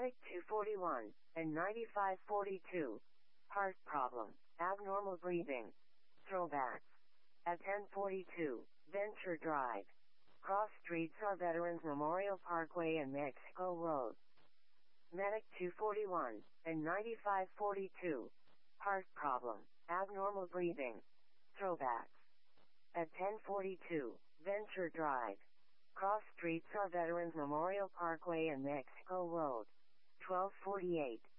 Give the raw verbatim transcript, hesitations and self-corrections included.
Medic two forty-one and ninety-five forty-two. Heart problem, abnormal breathing. Throwbacks. At ten forty-two, Venture Drive. Cross streets are Veterans Memorial Parkway and Mexico Road. Medic two forty-one and ninety-five forty-two. Heart problem, abnormal breathing. Throwbacks. At ten forty-two, Venture Drive. Cross streets are Veterans Memorial Parkway and Mexico Road. twelve forty-eight,